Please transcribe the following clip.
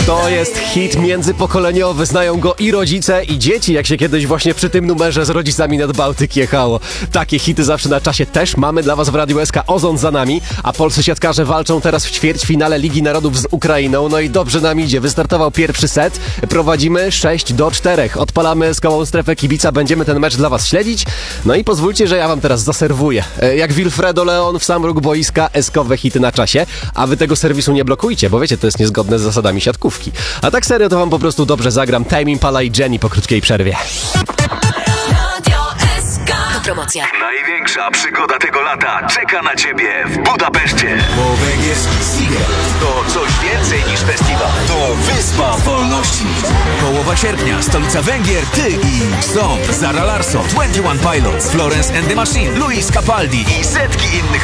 To jest hit międzypokoleniowy, znają go i rodzice, i dzieci, jak się kiedyś właśnie przy tym numerze z rodzicami nad Bałtyk jechało. Takie hity zawsze na czasie też mamy dla was w Radiu SK. Ozon za nami, a polscy siatkarze walczą teraz w ćwierćfinale Ligi Narodów z Ukrainą. No i dobrze nam idzie. Wystartował pierwszy set, prowadzimy 6-4. Odpalamy skałą strefę kibica, będziemy ten mecz dla was śledzić. No i pozwólcie, że ja wam teraz zaserwuję. Jak Wilfredo Leon w sam róg boiska, eskowe hity na czasie, a wy tego serwisu nie blokujcie, bo wiecie, to jest niezgodne z zasadami siatkówki. A tak serio, to wam po prostu dobrze zagram Tame Impala i Jenny po krótkiej przerwie. To promocja. Największa przygoda tego lata czeka na ciebie w Budapeszcie. Bo węgierski Seagull To coś więcej niż festiwal. to wyspa wolności. Połowa sierpnia, stolica Węgier, ty i są Zara Larsson, 21 Pilots, Florence and the Machine, Luis Capaldi I setki innych